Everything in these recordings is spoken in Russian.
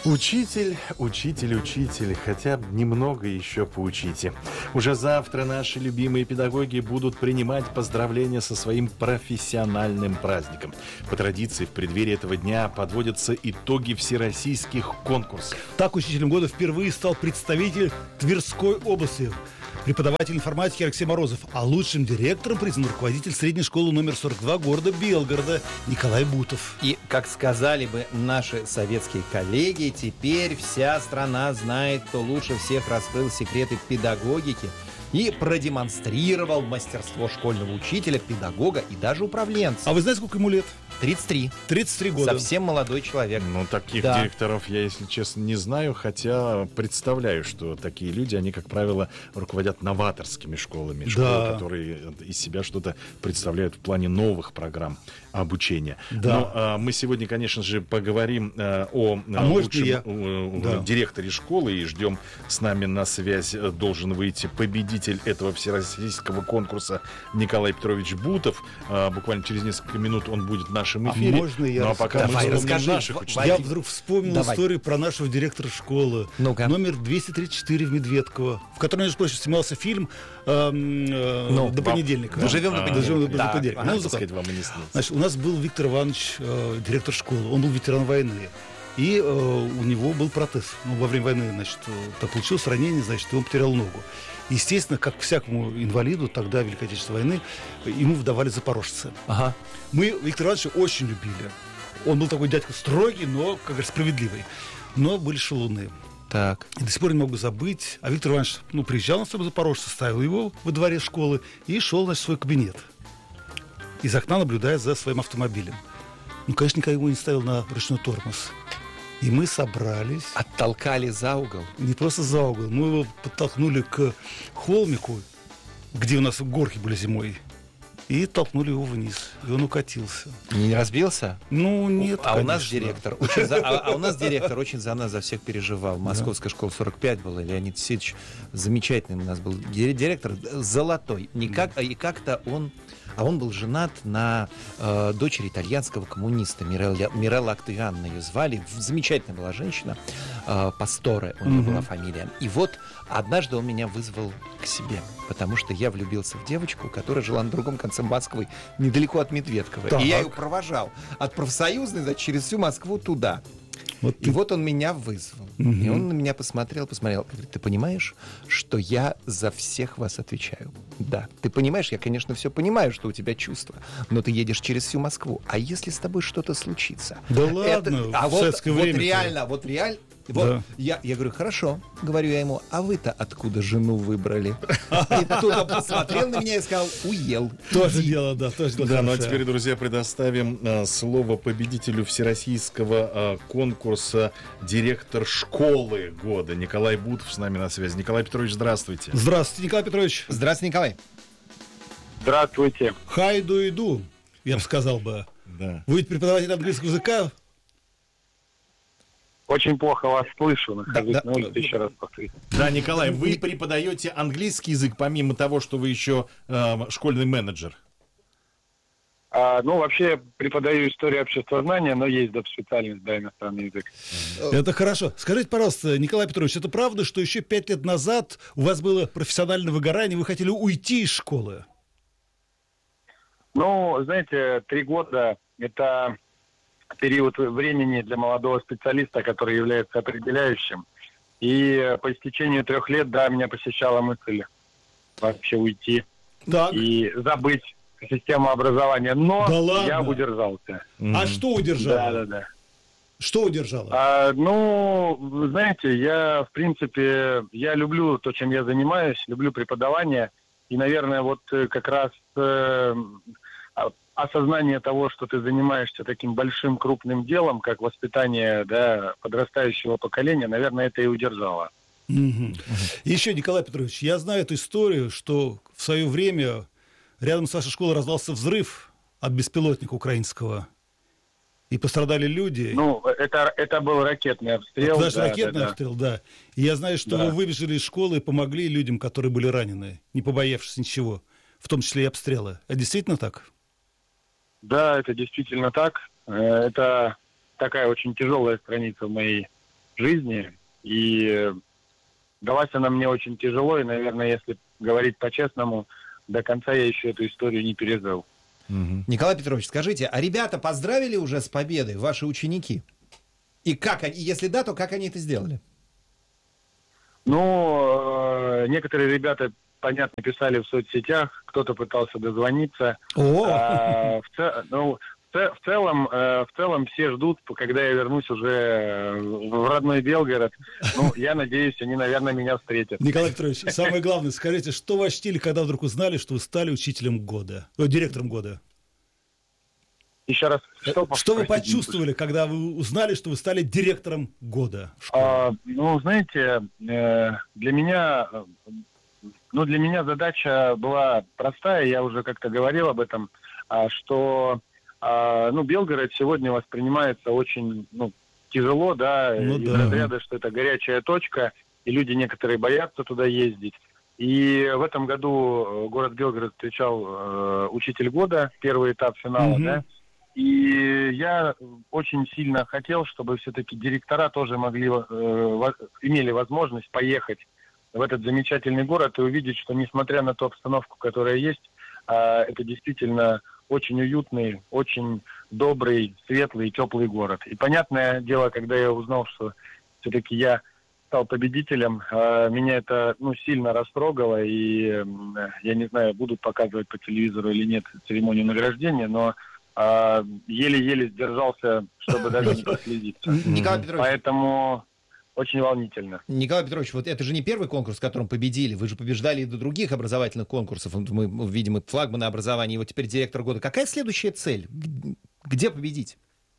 Учитель, учитель, учитель, хотя бы немного еще поучите. Уже завтра наши любимые педагоги будут принимать поздравления со своим профессиональным праздником. По традиции, в преддверии этого дня подводятся итоги всероссийских конкурсов. Так учителем года впервые стал представитель Тверской области, преподаватель информатики Алексей Морозов, а лучшим директором признан руководитель средней школы номер 42 города Белгорода Николай Бутов. И, как сказали бы наши советские коллеги, теперь вся страна знает, кто лучше всех раскрыл секреты педагогики и продемонстрировал мастерство школьного учителя, педагога и даже управленца. А вы знаете, сколько ему лет? 33. 33 года. Совсем молодой человек. Ну, таких директоров я, если честно, не знаю, хотя представляю, что такие люди, они, как правило, руководят новаторскими школами, школы, которые из себя что-то представляют в плане новых программ обучения. Да. Но мы сегодня, конечно же, поговорим о лучшем директоре школы, и ждем, с нами на связь должен выйти победитель этого всероссийского конкурса Николай Петрович Бутов. Буквально через несколько минут он будет в нашем эфире. Можно я а пока мы вспомним наших учителей. Я вдруг вспомнил историю про нашего директора школы. Ну-ка. Номер 234 в Медведково, в котором, между прочим, снимался фильм «До понедельника». Доживем до понедельника. До понедельника. Так сказать, вам и не снится. Значит, у нас был Виктор Иванович, директор школы. Он был ветеран войны. И у него был протез. Ну, во время войны, значит, получилось ранение, значит, и он потерял ногу. Естественно, как всякому инвалиду, тогда, в Великой Отечественной войны, ему выдавали запорожцы. Ага. Мы Виктора Ивановича очень любили. Он был такой дядька строгий, но, как говорят, справедливый. Но были шалуны. Так. И до сих пор не могу забыть. А Виктор Иванович, приезжал на своего запорожца, ставил его во дворе школы и шел, значит, в свой кабинет. Из окна наблюдая за своим автомобилем. Конечно, никогда его не ставил на ручной тормоз. И мы собрались. Оттолкали за угол? Не просто за угол. Мы его подтолкнули к холмику, где у нас горки были зимой, и толкнули его вниз. И он укатился. Не разбился? Ну, нет, А конечно. у нас директор очень за нас, за всех переживал. Московская школа 45 была. Леонид Васильевич замечательный у нас был директор. Золотой. И как-то он... А он был женат на дочери итальянского коммуниста Мирелла Октавианна ее звали. Замечательная была женщина. Пасторе у нее была фамилия. И вот однажды он меня вызвал к себе, потому что я влюбился в девочку, которая жила на другом конце Москвы, недалеко от Медведкова. Так. И я ее провожал от Профсоюзной через всю Москву туда. Вот он меня вызвал. И он на меня посмотрел. Говорит, ты понимаешь, что я за всех вас отвечаю? Да. Ты понимаешь, я, конечно, все понимаю, что у тебя чувства, но ты едешь через всю Москву. А если с тобой что-то случится? Да ладно, в советское время. Вот реально. Вот, я говорю, хорошо, говорю я ему, а вы-то откуда жену выбрали? И тут посмотрел на меня и сказал, уел. Тоже дело, да, тоже дело. Да, ну а теперь, друзья, предоставим слово победителю всероссийского конкурса «Директор школы года» Николай Бутов с нами на связи. Николай Петрович, здравствуйте. Здравствуйте, Николай Петрович. Здравствуйте, Николай. Здравствуйте. Хайду иду, я бы сказал бы. Да. Вы ведь преподаватель английского языка? Очень плохо вас слышу. Нахожусь на улице, еще раз повторите. Да, Николай, вы преподаете английский язык, помимо того, что вы еще школьный менеджер? Вообще, я преподаю историю обществознания, но есть специальность, иностранный язык. Это хорошо. Скажите, пожалуйста, Николай Петрович, это правда, что еще 5 лет назад у вас было профессиональное выгорание, вы хотели уйти из школы? Знаете, 3 года – это период времени для молодого специалиста, который является определяющим. И по истечению 3 лет, меня посещала мысль вообще уйти и забыть систему образования. Но я удержался. А что удержало? Да. Что удержало? Знаете, я, в принципе, я люблю то, чем я занимаюсь, люблю преподавание. И, наверное, как раз осознание того, что ты занимаешься таким большим, крупным делом, как воспитание подрастающего поколения, наверное, это и удержало. Еще, Николай Петрович, я знаю эту историю, что в свое время рядом с вашей школой раздался взрыв от беспилотника украинского, и пострадали люди. Это был ракетный обстрел. Это ракетный обстрел, да. И я знаю, что вы выбежали из школы и помогли людям, которые были ранены, не побоявшись ничего, в том числе и обстрела. Это действительно так? Да, это действительно так. Это такая очень тяжелая страница в моей жизни. И далась она мне очень тяжело, и, наверное, если говорить по-честному, до конца я еще эту историю не пережил. Николай Петрович, скажите, а ребята поздравили уже с победой, ваши ученики? И как они, если да, то как они это сделали? Ну, некоторые ребята, понятно, писали в соцсетях, кто-то пытался дозвониться. В целом все ждут, когда я вернусь уже в родной Белгород. Ну, я надеюсь, они, наверное, меня встретят. Николай Петрович, самое главное, скажите, что вы ощутили, когда вдруг узнали, что вы стали учителем года, директором года? Еще раз, что вы почувствовали, когда вы узнали, что вы стали директором года? Ну, знаете, для меня задача была простая, я уже как-то говорил об этом, что Белгород сегодня воспринимается очень тяжело, да, из разряда, что это горячая точка, и люди некоторые боятся туда ездить. И в этом году город Белгород встречал учитель года, первый этап финала, да. И я очень сильно хотел, чтобы все-таки директора тоже имели возможность поехать в этот замечательный город и увидеть, что несмотря на ту обстановку, которая есть, это действительно очень уютный, очень добрый, светлый, теплый город. И понятное дело, когда я узнал, что все-таки я стал победителем, меня это сильно растрогало, и я не знаю, будут показывать по телевизору или нет церемонию награждения, но еле-еле сдержался, чтобы даже не прослезиться. Николай Петрович. Поэтому очень волнительно. Николай Петрович, вот это же не первый конкурс, в котором победили. Вы же побеждали и до других образовательных конкурсов. Мы видим и флагманы образования, и вот теперь директор года. Какая следующая цель? Где победить?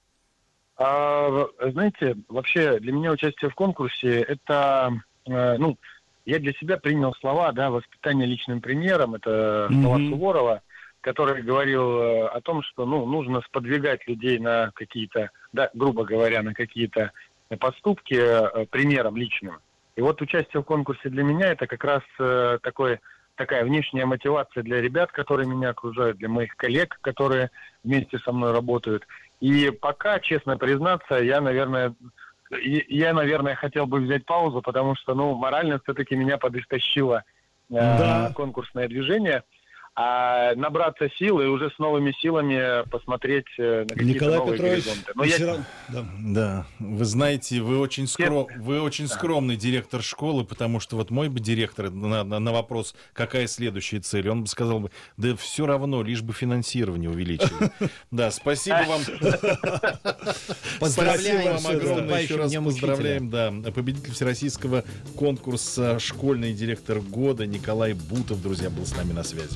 Знаете, вообще для меня участие в конкурсе это, я для себя принял слова, да, воспитание личным примером, это слова Суворова, который говорил о том, что нужно сподвигать людей на какие-то, да, грубо говоря, на какие-то поступки примером личным. И вот участие в конкурсе для меня это как раз такая внешняя мотивация для ребят, которые меня окружают, для моих коллег, которые вместе со мной работают. И пока, честно признаться, я, наверное, хотел бы взять паузу, потому что, морально все-таки меня подистощило конкурсное движение. А набраться сил и уже с новыми силами посмотреть на какие-то новые горизонты. Да, вы знаете, вы очень скромный директор школы, потому что вот мой бы директор на вопрос, какая следующая цель, он бы сказал, да все равно, лишь бы финансирование увеличили. Да, спасибо вам. Поздравляем вам огромное, еще раз поздравляем. Да, победитель всероссийского конкурса «Школьный директор года» Николай Бутов, друзья, был с нами на связи.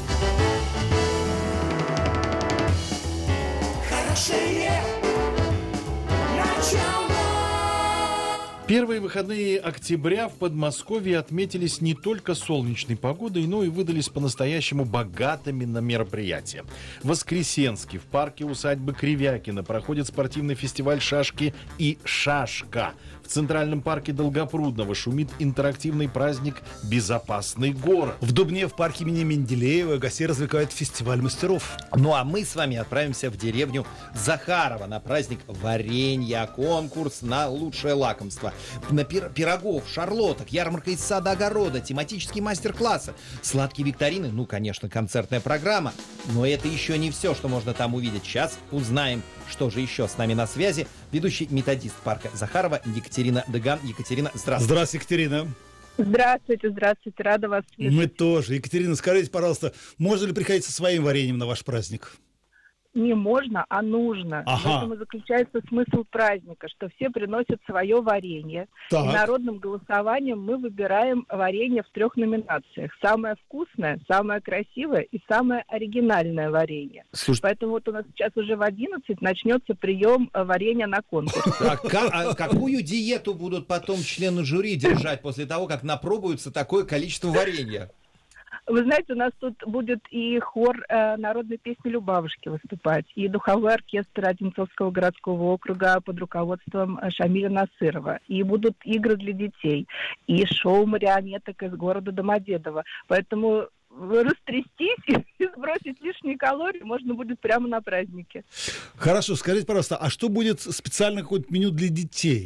Первые выходные октября в Подмосковье отметились не только солнечной погодой, но и выдались по-настоящему богатыми на мероприятия. В Воскресенске в парке усадьбы Кривякина проходит спортивный фестиваль «Шашки и Шашка». В Центральном парке Долгопрудного шумит интерактивный праздник «Безопасный город». В Дубне в парке имени Менделеева гостей развлекает фестиваль мастеров. Ну а мы с вами отправимся в деревню Захарова на праздник варенья, конкурс на лучшее лакомство. На пирогов, шарлоток, ярмарка из сада-огорода, тематические мастер-классы, сладкие викторины, конечно, концертная программа. Но это еще не все, что можно там увидеть. Сейчас узнаем, что же еще. С нами на связи ведущий методист парка Захарова Екатерина Дыган. Екатерина, здравствуйте. Здравствуйте, Екатерина. Здравствуйте, рада вас слышать. Мы тоже. Екатерина, скажите, пожалуйста, можно ли приходить со своим вареньем на ваш праздник? Не можно, а нужно. В этом и заключается смысл праздника, что все приносят свое варенье. Так. И народным голосованием мы выбираем варенье в 3 номинациях. Самое вкусное, самое красивое и самое оригинальное варенье. Слушай, поэтому вот у нас сейчас уже в 11 начнется прием варенья на конкурс. А какую диету будут потом члены жюри держать после того, как напробуются такое количество варенья? Вы знаете, у нас тут будет и хор народной песни Любавушки выступать, и духовой оркестр Одинцовского городского округа под руководством Шамиля Насырова, и будут игры для детей, и шоу марионеток из города Домодедово. Поэтому растрястись и сбросить лишние калории можно будет прямо на празднике. Хорошо, скажите, пожалуйста, а что будет специально какое-то меню для детей?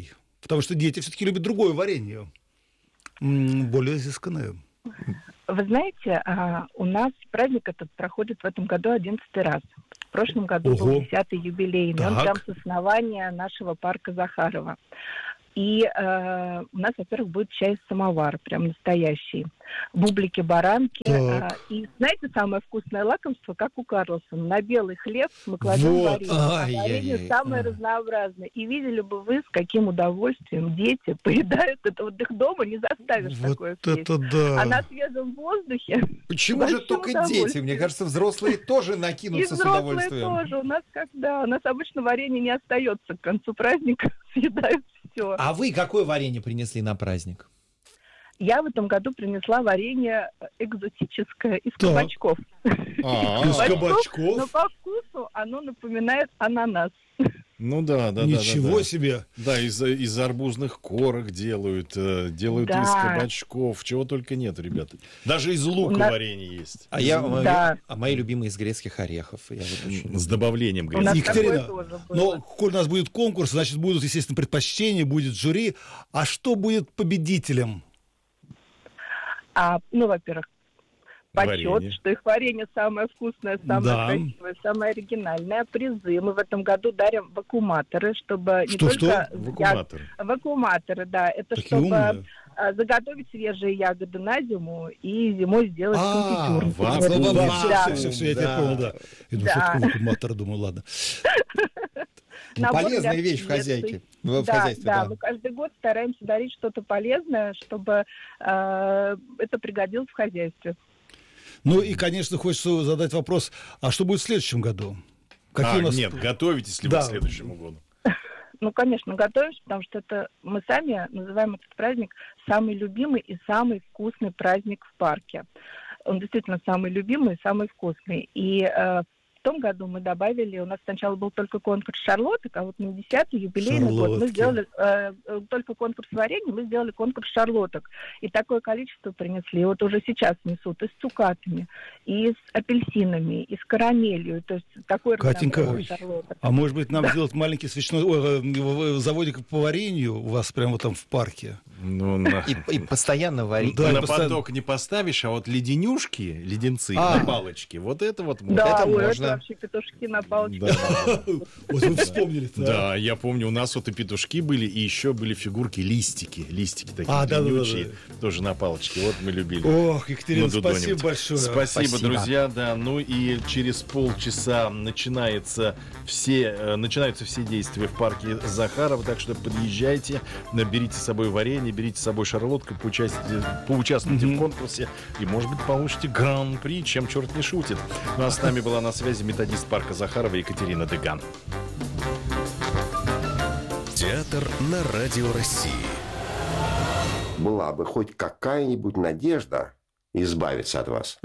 Потому что дети все-таки любят другое варенье, более изысканное. Вы знаете, у нас праздник этот проходит в этом году 11-й раз. В прошлом году был 10-й юбилейный. Он прям с основания нашего парка Захарова. И у нас, во-первых, будет чай из самовара, прям настоящий. Бублики, баранки. И знаете, самое вкусное лакомство, как у Карлсона. На белый хлеб мы кладем варенье. Варенье самое разнообразное. И видели бы вы, с каким удовольствием дети поедают это. Вот их дома не заставишь такое съесть. А на свежем воздухе... Почему же только дети? Мне кажется, взрослые тоже накинутся с удовольствием. И взрослые тоже. У нас обычно варенье не остается к концу праздника. Съедают все. А вы какое варенье принесли на праздник? Я в этом году принесла варенье экзотическое из кабачков. Из кабачков? Но по вкусу оно напоминает ананас. Ну да. Ничего себе! Да, из арбузных корок делают из кабачков, чего только нет, ребята. Даже из лука варенье есть. А мои любимые из грецких орехов. С добавлением грецких. Екатерина, но коль у нас будет конкурс, значит, будут, естественно, предпочтения, будет жюри. А что будет победителем? Во-первых, почет, что их варенье самое вкусное, самое красивое, самое оригинальное. Призы мы в этом году дарим вакууматоры, чтобы не только... Вакууматоры, да. Это чтобы заготовить свежие ягоды на зиму и зимой сделать конфитюр. Все, я тебя понял, да. Я думаю, что такое вакууматор, думаю, ладно. Полезная вещь в хозяйстве. Да, мы каждый год стараемся дарить что-то полезное, чтобы это пригодилось в хозяйстве. Ну и, конечно, хочется задать вопрос, а что будет в следующем году? Нет, готовитесь ли вы к следующему году? Ну, конечно, готовимся, потому что мы сами называем этот праздник самый любимый и самый вкусный праздник в парке. Он действительно самый любимый и самый вкусный. И в том году мы добавили, у нас сначала был только конкурс шарлоток, а вот на 10-й юбилейный год мы сделали только конкурс варенья, мы сделали конкурс шарлоток. И такое количество принесли. И вот уже сейчас несут и с цукатами, и с апельсинами, и с карамелью. То есть такой разнообразие шарлоток. А может быть, нам сделать маленький свечной заводик по варенью у вас прямо там в парке? И постоянно варить. На подок не поставишь, а вот леденцы на палочке, вот это вот можно. Да, это вообще петушки на палочке. Вот вы вспомнили. Да, я помню, у нас вот и петушки были, и еще были фигурки, листики такие длиннючие, тоже на палочке. Вот мы любили. Ох, Екатерина, спасибо большое. Спасибо, друзья. Да, ну и через полчаса начинаются все действия в парке Захаров, так что подъезжайте, берите с собой варенье, берите с собой шарлотку, поучаствуйте в конкурсе и, может быть, получите гран-при, чем черт не шутит. Ну а с нами была на связи методист парка Захарова Екатерина Дыган. Театр на Радио России. Была бы хоть какая-нибудь надежда избавиться от вас.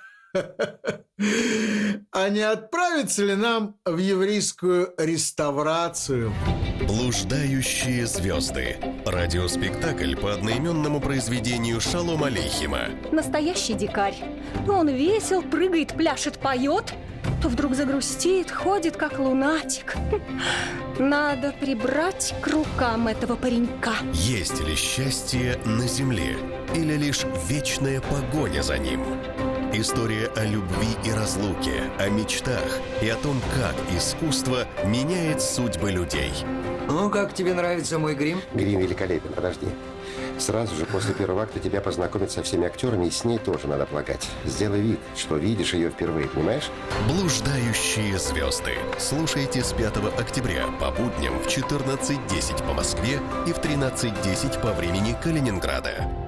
А не отправиться ли нам в еврейскую реставрацию? «Блуждающие звезды». Радиоспектакль по одноименному произведению Шолома Алейхима. Настоящий дикарь. Он весел, прыгает, пляшет, поет, то вдруг загрустит, ходит как лунатик. Надо прибрать к рукам этого паренька. Есть ли счастье на земле или лишь вечная погоня за ним? История о любви и разлуке, о мечтах и о том, как искусство меняет судьбы людей. Ну, как тебе нравится мой грим? Грим великолепен, подожди. Сразу же после первого акта тебя познакомят со всеми актерами, и с ней тоже надо полагать. Сделай вид, что видишь ее впервые, понимаешь? «Блуждающие звезды». Слушайте с 5 октября по будням в 14:10 по Москве и в 13:10 по времени Калининграда.